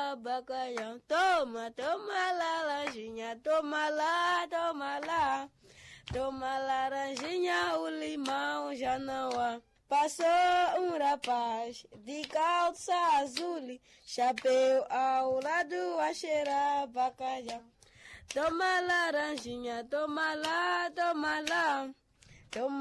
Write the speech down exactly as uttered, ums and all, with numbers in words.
cheira bacalhau. Toma, toma laranjinha, toma lá, toma lá. Toma laranjinha, o limão já não há. Passou um rapaz de calça azul, chapéu ao lado a cheirar bacalhau. Toma laranjinha, toma lá, toma lá. Toma